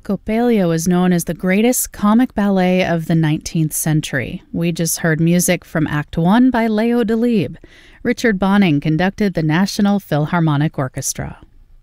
Coppelia was known as the greatest comic ballet of the 19th century. We just heard music from Act 1 by Leo Delibes. Richard Bonning conducted the National Philharmonic Orchestra.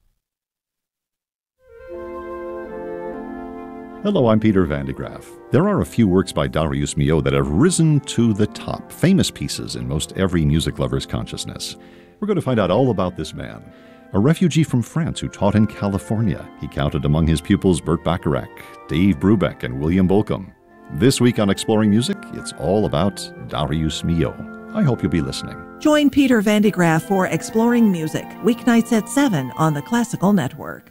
Hello, I'm Peter Van de Graaff. There are a few works by Darius Milhaud that have risen to the top, famous pieces in most every music lover's consciousness. We're going to find out all about this man. A refugee from France who taught in California. He counted among his pupils Burt Bacharach, Dave Brubeck, and William Bolcom. This week on Exploring Music, it's all about Darius Milhaud. I hope you'll be listening. Join Peter Van de Graaff for Exploring Music, weeknights at 7 on the Classical Network.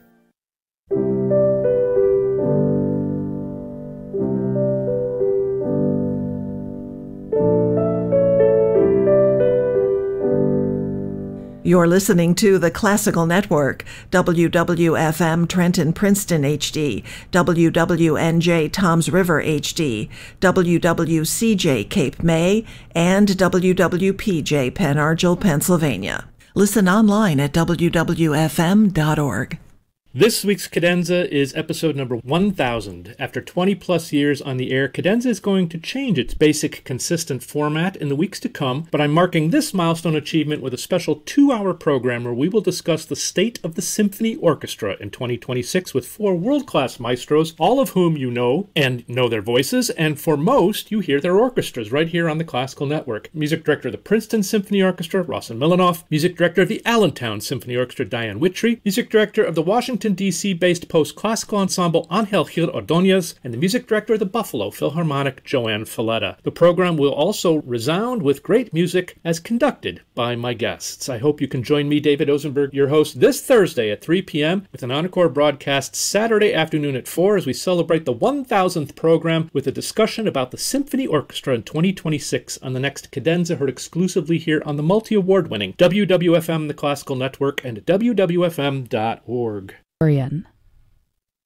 You're listening to the Classical Network, WWFM Trenton Princeton HD, WWNJ Toms River HD, WWCJ Cape May, and WWPJ Pen Argyl, Pennsylvania. Listen online at wwfm.org. This week's Cadenza is episode number 1000. After 20 plus years on the air, Cadenza is going to change its basic, consistent format in the weeks to come, but I'm marking this milestone achievement with a special 2-hour program where we will discuss the state of the symphony orchestra in 2026 with 4 world-class maestros, all of whom you know and know their voices, and for most, you hear their orchestras right here on the Classical Network. Music director of the Princeton Symphony Orchestra, Rawson Milanoff. Music director of the Allentown Symphony Orchestra, Diane Witry. Music director of the Washington, D.C.-based post-classical ensemble Angel Gil Ordóñez, and the music director of the Buffalo Philharmonic, Joanne Falletta. The program will also resound with great music as conducted by my guests. I hope you can join me, David Osenberg, your host, this Thursday at 3 p.m. with an encore broadcast Saturday afternoon at 4 as we celebrate the 1000th program with a discussion about the Symphony Orchestra in 2026 on the next Cadenza, heard exclusively here on the multi-award-winning WWFM, the Classical Network, and WWFM.org.